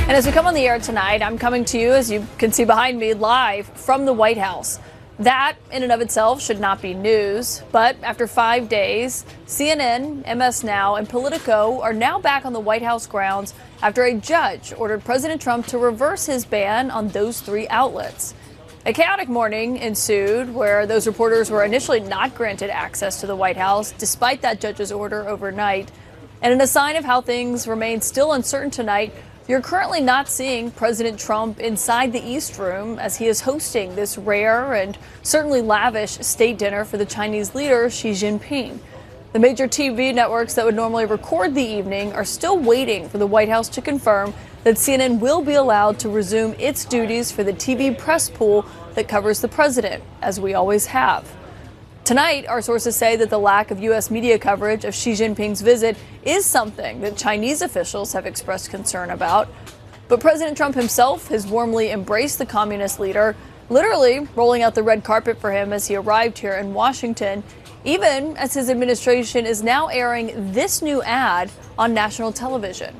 And as we come on the air tonight, I'm coming to you, as you can see behind me, live from the White House. That, in and of itself, should not be news. But after 5 days, CNN, MS Now, and Politico are now back on the White House grounds after a judge ordered President Trump to reverse his ban on those three outlets. A chaotic morning ensued where those reporters were initially not granted access to the White House, despite that judge's order overnight. And in a sign of how things remain still uncertain tonight, you're currently not seeing President Trump inside the East Room as he is hosting this rare and certainly lavish state dinner for the Chinese leader Xi Jinping. The major TV networks that would normally record the evening are still waiting for the White House to confirm that CNN will be allowed to resume its duties for the TV press pool that covers the president, as we always have. Tonight, our sources say that the lack of U.S. media coverage of Xi Jinping's visit is something that Chinese officials have expressed concern about. But President Trump himself has warmly embraced the communist leader, literally rolling out the red carpet for him as he arrived here in Washington, even as his administration is now airing this new ad on national television.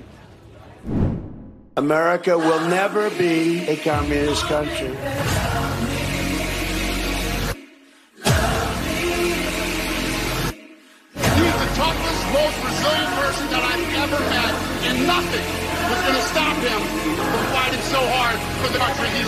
America will never be a communist country. Toughest, most resilient person that I've ever met, and nothing was going to stop him from fighting so hard for the country he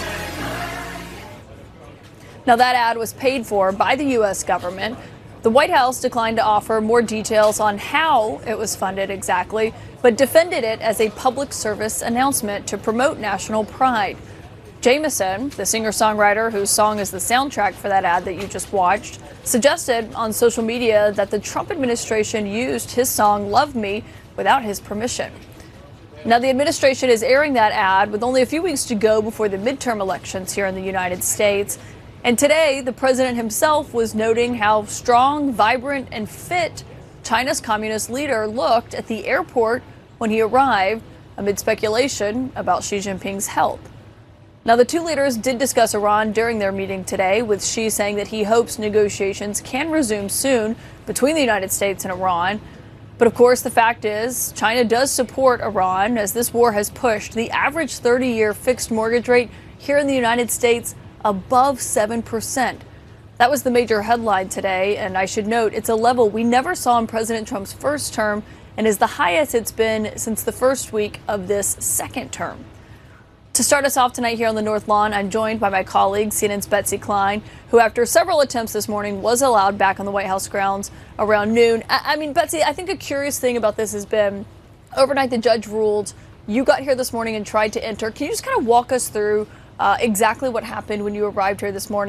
loves. Now, that ad was paid for by the U.S. government. The White House declined to offer more details on how it was funded exactly, but defended it as a public service announcement to promote national pride. Jameson, the singer-songwriter whose song is the soundtrack for that ad that you just watched, suggested on social media that the Trump administration used his song Love Me without his permission. Now, the administration is airing that ad with only a few weeks to go before the midterm elections here in the United States. And today, the president himself was noting how strong, vibrant, and fit China's communist leader looked at the airport when he arrived, amid speculation about Xi Jinping's health. Now, the two leaders did discuss Iran during their meeting today, with Xi saying that he hopes negotiations can resume soon between the United States and Iran. But of course, the fact is, China does support Iran as this war has pushed the average 30-year fixed mortgage rate here in the United States above 7%. That was the major headline today, and I should note it's a level we never saw in President Trump's first term and is the highest it's been since the first week of this second term. To start us off tonight here on the North Lawn, I'm joined by my colleague, CNN's Betsy Klein, who after several attempts this morning was allowed back on the White House grounds around noon. I mean, Betsy, I think a curious thing about this has been overnight the judge ruled. You got here this morning and tried to enter. Can you just kind of walk us through exactly what happened when you arrived here this morning?